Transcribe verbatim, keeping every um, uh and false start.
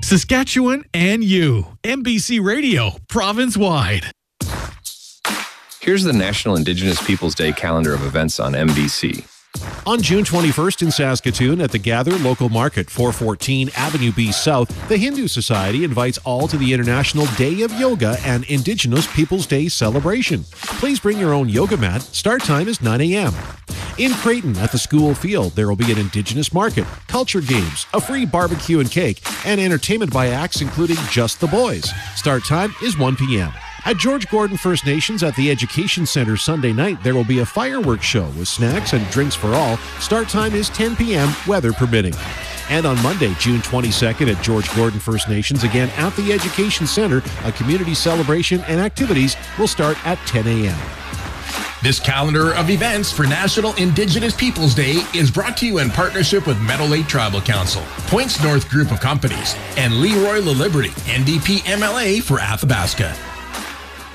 Saskatchewan and you. M B C Radio, province-wide. Here's the National Indigenous Peoples Day calendar of events on M B C. On June twenty-first in Saskatoon at the Gather Local Market, four fourteen Avenue B South, the Hindu Society invites all to the International Day of Yoga and Indigenous Peoples Day celebration. Please bring your own yoga mat. Start time is nine a.m. In Creighton at the school field, there will be an Indigenous market, culture games, a free barbecue and cake, and entertainment by acts including Just the Boys. Start time is one p.m. At George Gordon First Nations at the Education Center Sunday night, there will be a fireworks show with snacks and drinks for all. Start time is ten p.m., weather permitting. And on Monday, June twenty-second at George Gordon First Nations, again at the Education Center, a community celebration and activities will start at ten a.m. This calendar of events for National Indigenous Peoples Day is brought to you in partnership with Meadow Lake Tribal Council, Points North Group of Companies, and Leroy LaLiberty, N D P M L A for Athabasca.